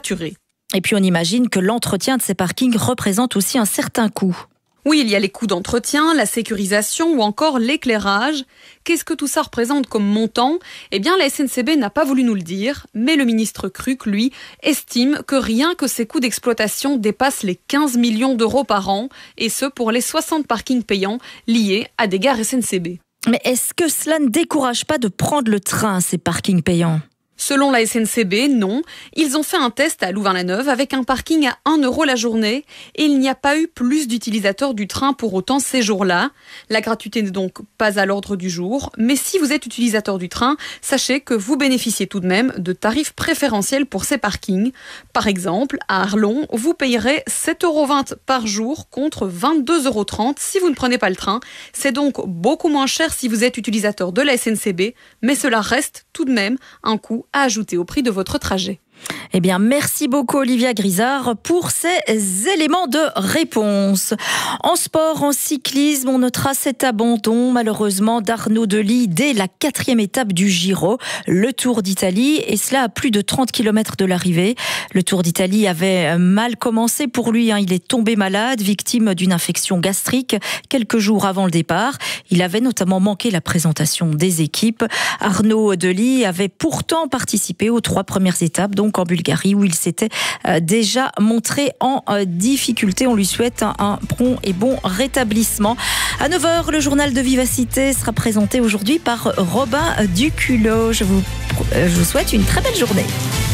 saturés. Et puis on imagine que l'entretien de ces parkings représente aussi un certain coût. Oui, il y a les coûts d'entretien, la sécurisation ou encore l'éclairage. Qu'est-ce que tout ça représente comme montant ? Eh bien, la SNCB n'a pas voulu nous le dire, mais le ministre Cruc, lui, estime que rien que ces coûts d'exploitation dépassent les 15 millions d'euros par an, et ce pour les 60 parkings payants liés à des gares SNCB. Mais est-ce que cela ne décourage pas de prendre le train, ces parkings payants ? Selon la SNCB, non. Ils ont fait un test à Louvain-la-Neuve avec un parking à 1 € la journée et il n'y a pas eu plus d'utilisateurs du train pour autant ces jours-là. La gratuité n'est donc pas à l'ordre du jour. Mais si vous êtes utilisateur du train, sachez que vous bénéficiez tout de même de tarifs préférentiels pour ces parkings. Par exemple, à Arlon, vous payerez 7,20 € par jour contre 22,30 € si vous ne prenez pas le train. C'est donc beaucoup moins cher si vous êtes utilisateur de la SNCB, mais cela reste tout de même un coût à ajouter au prix de votre trajet. Eh bien, merci beaucoup Olivia Grisard pour ces éléments de réponse. En sport, en cyclisme, on notera cet abandon malheureusement d'Arnaud Delis dès la 4e étape du Giro, le Tour d'Italie, et cela à plus de 30 km de l'arrivée. Le Tour d'Italie avait mal commencé pour lui, il est tombé malade, victime d'une infection gastrique quelques jours avant le départ. Il avait notamment manqué la présentation des équipes. Arnaud Delis avait pourtant participé aux 3 premières étapes, donc en Bulgarie, où il s'était déjà montré en difficulté. On lui souhaite un prompt et bon rétablissement. À 9h, le journal de Vivacité sera présenté aujourd'hui par Robin Duculot. Je vous souhaite une très belle journée.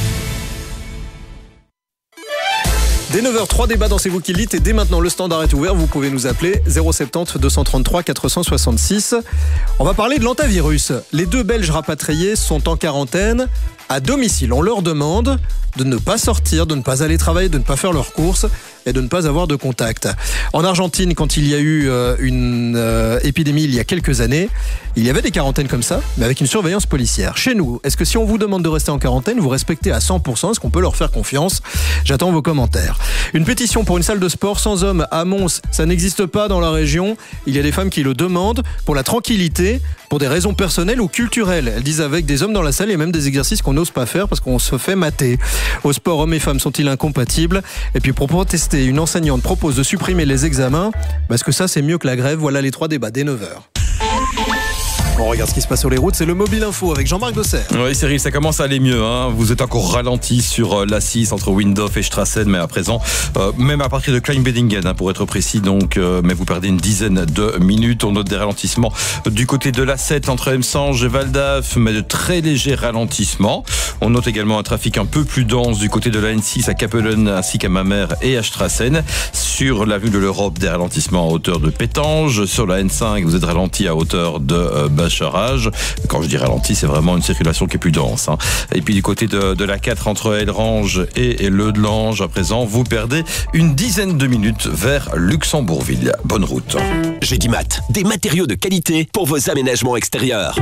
Dès 9h, 3 débats dans C'est vous qui le dites et dès maintenant le standard est ouvert, vous pouvez nous appeler 070 233 466. On va parler de l'antavirus. Les 2 Belges rapatriés sont en quarantaine à domicile. On leur demande de ne pas sortir, de ne pas aller travailler, de ne pas faire leurs courses et de ne pas avoir de contact. En Argentine, quand il y a eu une épidémie il y a quelques années, il y avait des quarantaines comme ça, mais avec une surveillance policière. Chez nous, est-ce que si on vous demande de rester en quarantaine, vous respectez à 100%? Est-ce qu'on peut leur faire confiance? J'attends vos commentaires. Une pétition pour une salle de sport sans hommes à Mons, ça n'existe pas dans la région. Il y a des femmes qui le demandent pour la tranquillité, pour des raisons personnelles ou culturelles. Elles disent avec des hommes dans la salle, il y a même des exercices qu'on n'ose pas faire parce qu'on se fait mater. Au sport, hommes et femmes sont-ils incompatibles? Et puis pour protester, une enseignante propose de supprimer les examens parce que ça c'est mieux que la grève. Voilà les 3 débats dès 9h. On regarde ce qui se passe sur les routes, c'est le Mobile Info avec Jean-Marc Dosser. Oui Cyril, ça commence à aller mieux. Vous êtes encore ralenti sur l'A6 entre Windhof et Strassen, mais à présent, même à partir de Kleinbedingen, pour être précis, donc, mais vous perdez une dizaine de minutes. On note des ralentissements du côté de l'A7 entre Emsange et Valdaf, mais de très légers ralentissements. On note également un trafic un peu plus dense du côté de la N6 à Capellen ainsi qu'à Mamers et à Strassen. Sur l'avenue de l'Europe, des ralentissements à hauteur de Pétange. Sur la N5, vous êtes ralenti à hauteur de Bacharage. Quand je dis ralenti, c'est vraiment une circulation qui est plus dense. Et puis du côté de la 4 entre Elrange et Le-de-Lange, à présent, vous perdez une dizaine de minutes vers Luxembourgville. Bonne route. Gédimat, des matériaux de qualité pour vos aménagements extérieurs.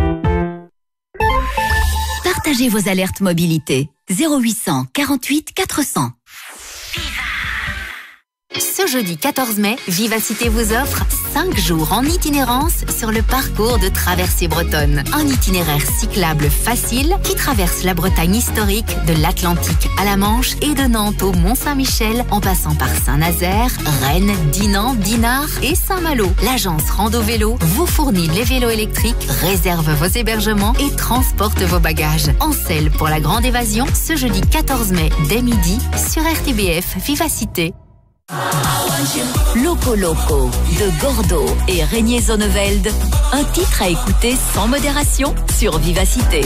Partagez vos alertes mobilité. 0800 48 400. Ce jeudi 14 mai, Vivacité vous offre 5 jours en itinérance sur le parcours de traversée bretonne. Un itinéraire cyclable facile qui traverse la Bretagne historique de l'Atlantique à la Manche et de Nantes au Mont-Saint-Michel en passant par Saint-Nazaire, Rennes, Dinan, Dinard et Saint-Malo. L'agence Rando Vélo vous fournit les vélos électriques, réserve vos hébergements et transporte vos bagages. En selle pour la grande évasion ce jeudi 14 mai dès midi sur RTBF Vivacité. Loco Loco de Gordo et Régnier Zonneveld, un titre à écouter sans modération sur Vivacité.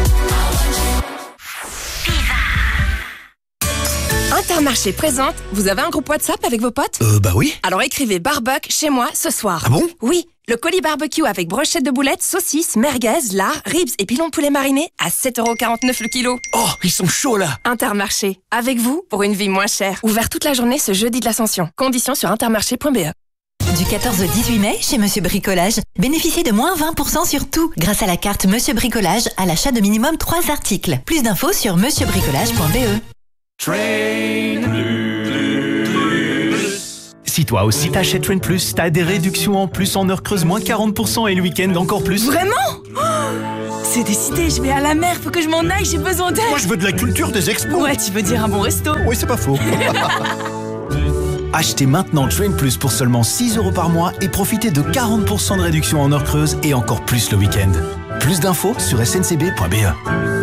Intermarché présente, vous avez un groupe WhatsApp avec vos potes? Bah oui. Alors écrivez barbecue chez moi ce soir. Ah bon? Oui, le colis barbecue avec brochette de boulettes, saucisses, merguez, lard, ribs et pilons de poulet mariné à 7,49 € le kilo. Oh, ils sont chauds là. Intermarché, avec vous pour une vie moins chère. Ouvert toute la journée ce jeudi de l'Ascension. Conditions sur intermarché.be. Du 14 au 18 mai, chez Monsieur Bricolage, bénéficiez de moins 20% sur tout grâce à la carte Monsieur Bricolage à l'achat de minimum 3 articles. Plus d'infos sur monsieurbricolage.be. Si toi aussi t'achètes Train Plus, t'as des réductions en plus en heures creuses, moins 40% et le week-end encore plus. Vraiment? C'est décidé, je vais à la mer, faut que je m'en aille, j'ai besoin d'aide. Moi, je veux de la culture, des expos. Ouais, tu veux dire un bon resto? Oui, c'est pas faux. Achetez maintenant Train Plus pour seulement 6 € par mois et profitez de 40% de réduction en heure creuse et encore plus le week-end. Plus d'infos sur sncb.be.